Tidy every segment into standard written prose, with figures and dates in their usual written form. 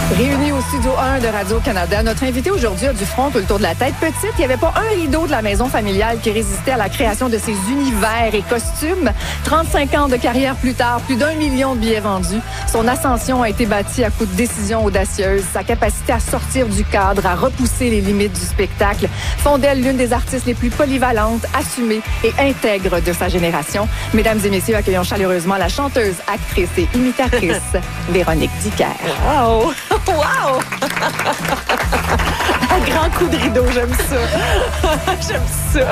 Réunis au studio 1 de Radio-Canada, notre invité aujourd'hui a du front tout le tour de la tête. Petite, il n'y avait pas un rideau de la maison familiale qui résistait à la création de ses univers et costumes. 35 ans de carrière plus tard, plus d'1 million de billets vendus. Son ascension a été bâtie à coups de décisions audacieuses. Sa capacité à sortir du cadre, à repousser les limites du spectacle font d'elle l'une des artistes les plus polyvalentes, assumées et intègres de sa génération. Mesdames et messieurs, accueillons chaleureusement la chanteuse, actrice et imitatrice Véronique Dicker. Wow! Wow! Un grand coup de rideau, j'aime ça. J'aime ça.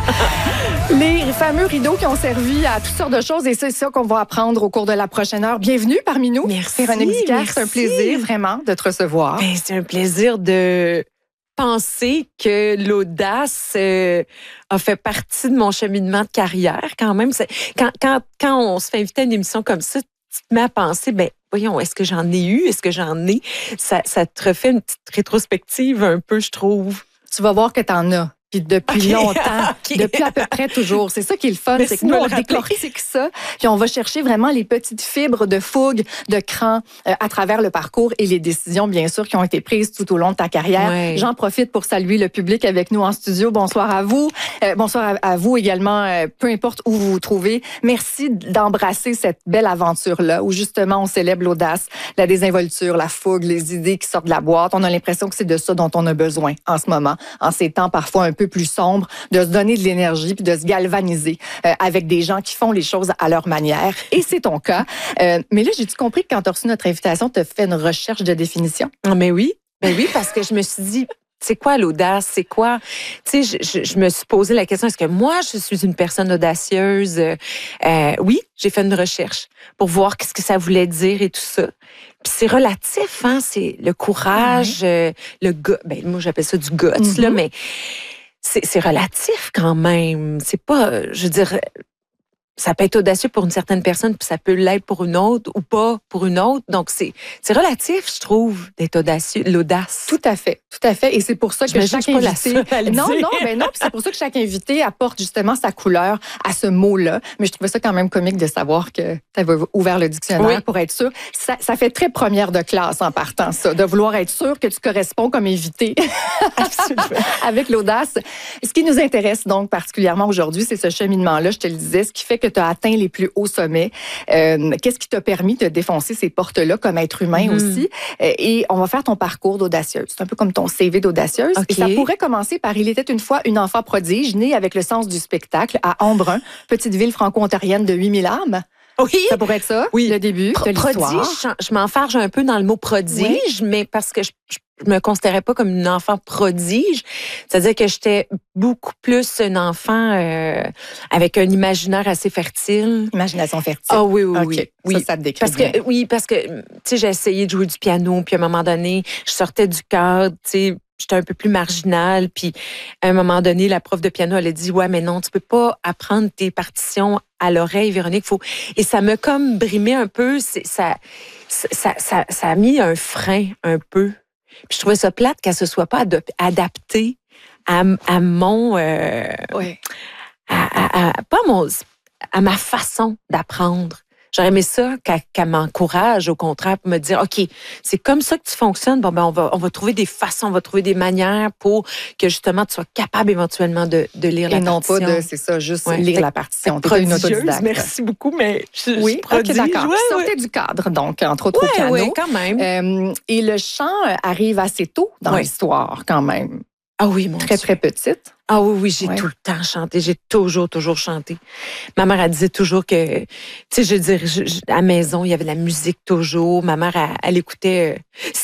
Les fameux rideaux qui ont servi à toutes sortes de choses et c'est ça qu'on va apprendre au cours de la prochaine heure. Bienvenue parmi nous. Merci. Véronique Dicker, Merci. c'est un plaisir vraiment de te recevoir. Ben, c'est un plaisir de penser que l'audace a fait partie de mon cheminement de carrière quand même. Quand on se fait inviter à une émission comme ça, tu te mets à penser, ben voyons, est-ce que j'en ai eu? Est-ce que j'en ai? Ça te refait une petite rétrospective un peu, je trouve. Tu vas voir que t'en as. Puis depuis longtemps, depuis à peu près toujours. C'est ça qui est le fun, c'est que nous, on décortique ça, puis on va chercher vraiment les petites fibres de fougue, de cran à travers le parcours et les décisions, bien sûr, qui ont été prises tout au long de ta carrière. Ouais. J'en profite pour saluer le public avec nous en studio. Bonsoir à vous. Bonsoir à vous également, peu importe où vous vous trouvez. Merci d'embrasser cette belle aventure-là, où justement, on célèbre l'audace, la désinvolture, la fougue, les idées qui sortent de la boîte. On a l'impression que c'est de ça dont on a besoin en ce moment, en ces temps parfois un peu plus sombres, de se donner de l'énergie puis de se galvaniser avec des gens qui font les choses à leur manière. Et c'est ton cas. Mais là, j'ai-tu compris que quand tu as reçu notre invitation, tu as fait une recherche de définition? Ah, mais oui. Ben oui, parce que je me suis dit, c'est quoi l'audace? C'est quoi? Tu sais, je me suis posé la question, est-ce que moi, je suis une personne audacieuse? Oui, j'ai fait une recherche pour voir qu'est-ce que ça voulait dire et tout ça. Puis c'est relatif, hein? C'est le courage, le ben moi, j'appelle ça du guts, là, mais c'est relatif quand même. C'est pas, je veux dire, ça peut être audacieux pour une certaine personne, puis ça peut l'être pour une autre ou pas pour une autre. Donc, c'est relatif, je trouve, d'être audacieux, l'audace. Tout à fait, tout à fait. Et c'est pour ça que chaque invité... Non, puis c'est pour ça que chaque invité apporte justement sa couleur à ce mot-là. Mais je trouvais ça quand même comique de savoir que tu avais ouvert le dictionnaire pour être sûr. Ça fait très première de classe en partant, ça, de vouloir être sûr que tu corresponds comme invité avec l'audace. Ce qui nous intéresse donc particulièrement aujourd'hui, c'est ce cheminement-là, je te le disais, ce qui fait que tu as atteint les plus hauts sommets. Qu'est-ce qui t'a permis de défoncer ces portes-là comme être humain aussi? Et on va faire ton parcours d'audacieuse. C'est un peu comme ton CV d'audacieuse. Okay. Et ça pourrait commencer par « Il était une fois une enfant prodige, née avec le sens du spectacle à Embrun, petite ville franco-ontarienne de 8000 âmes ». Oui. Ça pourrait être ça, le début de l'histoire. Prodige, je m'enfarge un peu dans le mot prodige, mais parce que je me considérais pas comme une enfant prodige. C'est-à-dire que j'étais beaucoup plus un enfant avec un imaginaire assez fertile. Imagination fertile. Ah oui. Ça te décrit bien. Parce que tu sais, j'ai essayé de jouer du piano, puis à un moment donné, je sortais du cadre, tu sais, j'étais un peu plus marginale, puis à un moment donné, la prof de piano, elle a dit « Ouais, mais non, tu peux pas apprendre tes partitions à l'oreille, Véronique. » Et ça m'a comme brimé un peu. Ça a mis un frein un peu. Puis je trouvais ça plate qu'elle se soit pas adaptée à mon... à ma façon d'apprendre. J'aurais aimé ça qu'elle m'encourage, au contraire, pour me dire, OK, c'est comme ça que tu fonctionnes. Bon, ben, on va trouver des façons, on va trouver des manières pour que, justement, tu sois capable éventuellement de lire la partition. Et non pas c'est ça, juste lire la partition. T'es une autodidacte. Merci beaucoup, mais je OK, d'accord. Tu sortais du cadre, donc, entre autres au piano. Oui, quand même. Et le chant arrive assez tôt dans l'histoire, quand même. Ah oui, mon Dieu. Très petite. Ah oui, j'ai tout le temps chanté. J'ai toujours chanté. Ma mère, elle disait toujours que, tu sais, je veux dire, à la maison, il y avait de la musique toujours. Ma mère, elle écoutait